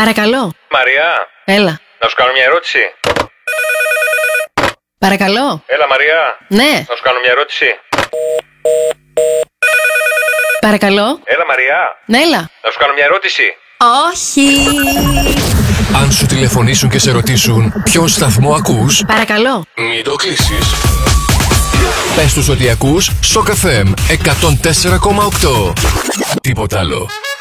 Παρακαλώ. Μαριά. Έλα. Να σου κάνω μια ερώτηση. Παρακαλώ. Έλα, Μαριά. Ναι. Να σου κάνω μια ερώτηση. Παρακαλώ. Έλα, Μαριά. Ναι, έλα. Να σου κάνω μια ερώτηση. Όχι. Αν σου τηλεφωνήσουν και σε ρωτήσουν ποιον σταθμό ακούς, Παρακαλώ. μην το κλείσεις. Πες τους ότι ακούς Shock FM 104,8. Τίποτα άλλο.